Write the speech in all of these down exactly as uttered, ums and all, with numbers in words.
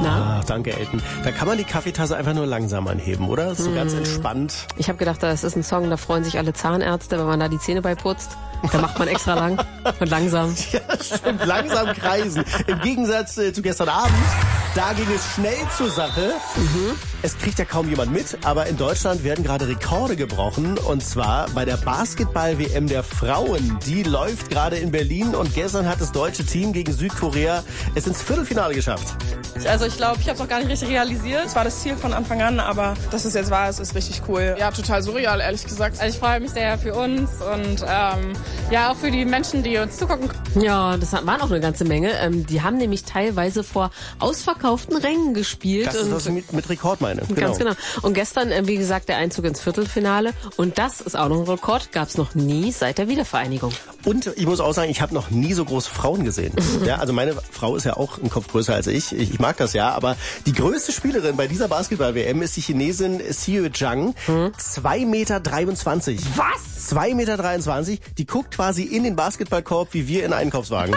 Na? Ach, danke, Elton. Da kann man die Kaffeetasse einfach nur langsam anheben, oder? So hm. ganz entspannt. Ich habe gedacht, das ist ein Song, da freuen sich alle Zahnärzte, wenn man da die Zähne bei putzt. Da macht man extra lang und langsam. Ja, stimmt. Langsam kreisen. Im Gegensatz äh, zu gestern Abend, da ging es schnell zur Sache. Mhm. Es kriegt ja kaum jemand mit, aber in Deutschland werden gerade Rekorde gebrochen. Und zwar bei der Basketball-W M der Frauen. Die läuft gerade in Berlin und gestern hat das deutsche Team gegen Südkorea es ins Viertelfinale geschafft. Also ich glaube, ich habe es auch gar nicht richtig realisiert. Es war das Ziel von Anfang an, aber dass es jetzt war, ist, ist richtig cool. Ja, total surreal, ehrlich gesagt. Also ich freue mich sehr für uns und ähm, ja, auch für die Menschen, die uns zugucken. Ja, das waren auch eine ganze Menge. Ähm, die haben nämlich teilweise vor ausverkauften Rängen gespielt. Das ist, was ich mit, mit Rekord meine. Ganz genau. Und gestern, äh, wie gesagt, der Einzug ins Viertelfinale. Und das ist auch noch ein Rekord. Gab es noch nie seit der Wiedervereinigung. Und ich muss auch sagen, ich habe noch nie so große Frauen gesehen. Ja, also meine Frau ist ja auch ein Kopf größer als ich. Ich, ich mag das ja. Aber die größte Spielerin bei dieser Basketball-W M ist die Chinesin Xiu Zhang. Hm? zwei Meter dreiundzwanzig. Was? zwei Meter dreiundzwanzig. Die guckt quasi in den Basketballkorb wie wir in einen Einkaufswagen.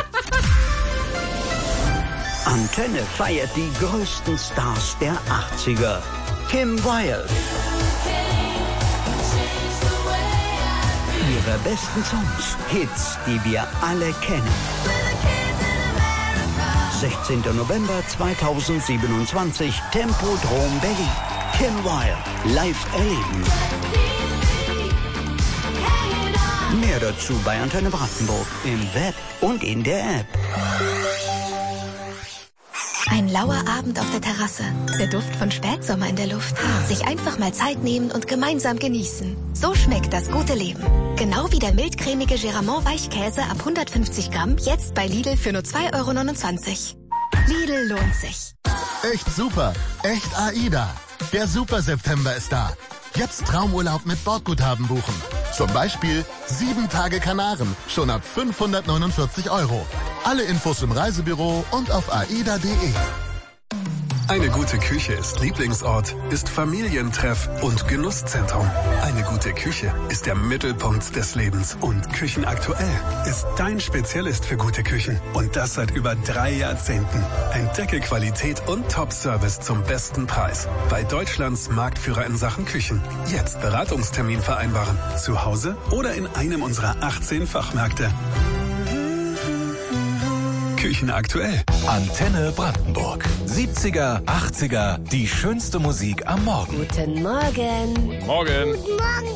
Antenne feiert die größten Stars der achtziger. Kim Wilde. Ihre besten Songs, Hits, die wir alle kennen. sechzehnter November zweitausendsiebenundzwanzig, Tempodrom Berlin. Kim Wilde, live erleben. Mehr dazu bei Antenne Brandenburg im Web und in der App. Ein lauer Abend auf der Terrasse. Der Duft von Spätsommer in der Luft. Sich einfach mal Zeit nehmen und gemeinsam genießen. So schmeckt das gute Leben. Genau wie der mildcremige Geramont Weichkäse ab hundertfünfzig Gramm. Jetzt bei Lidl für nur zwei Euro neunundzwanzig. Lidl lohnt sich. Echt super. Echt AIDA. Der Super September ist da. Jetzt Traumurlaub mit Bordguthaben buchen. Zum Beispiel sieben Tage Kanaren. Schon ab fünfhundertneunundvierzig Euro. Alle Infos im Reisebüro und auf aida punkt de. Eine gute Küche ist Lieblingsort, ist Familientreff und Genusszentrum. Eine gute Küche ist der Mittelpunkt des Lebens. Und Küchenaktuell ist dein Spezialist für gute Küchen. Und das seit über drei Jahrzehnten. Entdecke Qualität und Top-Service zum besten Preis. Bei Deutschlands Marktführer in Sachen Küchen. Jetzt Beratungstermin vereinbaren. Zu Hause oder in einem unserer achtzehn Fachmärkte. Küchen aktuell. Antenne Brandenburg. siebziger, achtziger, die schönste Musik am Morgen. Guten Morgen. Morgen. Guten Morgen,